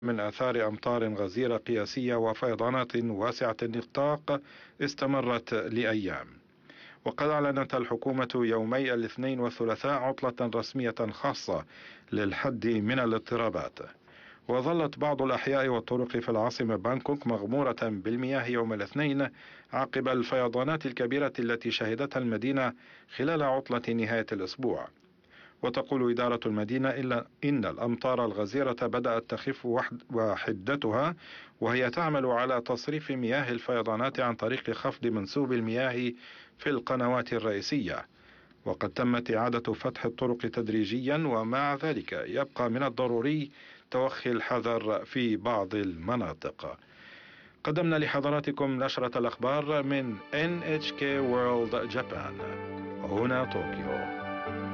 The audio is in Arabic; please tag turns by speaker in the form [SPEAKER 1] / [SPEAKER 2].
[SPEAKER 1] من آثار أمطار غزيرة قياسية وفيضانات واسعة النطاق استمرت لأيام. وقد أعلنت الحكومة يومي الاثنين والثلاثاء عطلة رسمية خاصة للحد من الاضطرابات. وظلت بعض الأحياء والطرق في العاصمة بانكوك مغمورة بالمياه يوم الاثنين عقب الفيضانات الكبيرة التي شهدتها المدينة خلال عطلة نهاية الأسبوع. وتقول إدارة المدينة إلا إن الأمطار الغزيرة بدأت تخف وحدتها، وهي تعمل على تصريف مياه الفيضانات عن طريق خفض منسوب المياه في القنوات الرئيسية. وقد تمت إعادة فتح الطرق تدريجيا، ومع ذلك يبقى من الضروري توخي الحذر في بعض المناطق. قدمنا لحضراتكم نشرة الأخبار من NHK World Japan، هنا طوكيو.